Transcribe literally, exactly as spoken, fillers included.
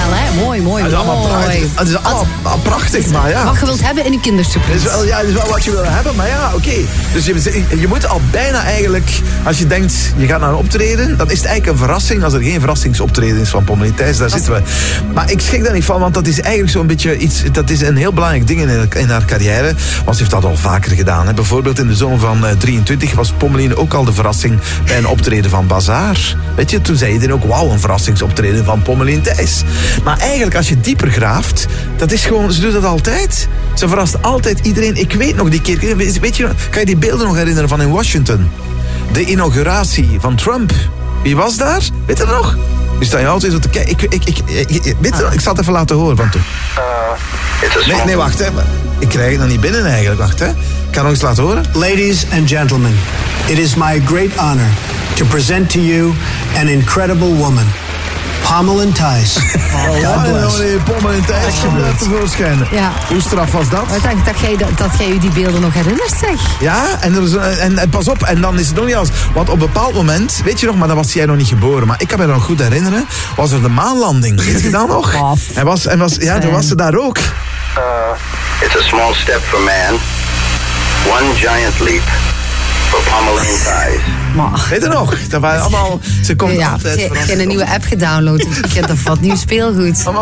hè? Mooi, mooi, Het is allemaal mooi. prachtig, het is allemaal prachtig, maar ja. Wat je wilt hebben in een kindersurprise. Het is wel, ja, het is wel wat je wil hebben, maar ja, oké. Okay. Dus je, je moet al bijna eigenlijk, als je denkt, je gaat naar een optreden, dan is het eigenlijk een verrassing als er geen verrassingsoptreden is van Pommeline Thijs. Daar zitten we. Maar ik schrik daar niet van, want dat is eigenlijk zo'n beetje iets, dat is een heel belangrijk ding in, in haar carrière. Want ze heeft dat al vaker gedaan. Hè. Bijvoorbeeld in de zomer van uh, drieëntwintig was Pommeline ook al de verrassing bij een optreden van Bazaar. Weet je, toen zei iedereen ook, wauw, een verrassingsoptreden van Pommeline Thijs. Maar eigenlijk, als je dieper graaft, dat is gewoon, ze doet dat altijd. Ze verrast altijd iedereen. Ik weet nog die keer, weet je, kan je die beelden nog herinneren van in Washington? De inauguratie van Trump. Wie was daar? Weet je dat nog? Nu sta je altijd zo te kijken. Ik, ik, ik, ik, ik, weet je, ik zal het even laten horen van toen. Uh, nee, nee, wacht, hè. Ik krijg het nog niet binnen eigenlijk. Wacht, hè. Ik kan nog eens laten horen. Ladies and gentlemen, it is my great honor to present to you an incredible woman. Pommeline Thijs. Oh, ja, nee, Pommeline Thijs komt uit tevoorschijn. Ja. Hoe straf was dat? Ik dacht dat jij, dat, dat jij je die beelden nog herinnert, zeg. Ja, en, er is, en, en pas op, en dan is het nog niet als... Want op een bepaald moment, weet je nog, maar dan was jij nog niet geboren, maar ik kan me nog goed herinneren, was er de maanlanding. Weet je dat nog? En was, en was, ja, toen was ze daar ook. Uh, it's a small step for man, one giant leap for Pommeline Thijs. Maar. Weet je nog? Dat waren allemaal... Ze komt ja, altijd... Je hebt een nieuwe app gedownload. Ik heb dat wat nieuw speelgoed.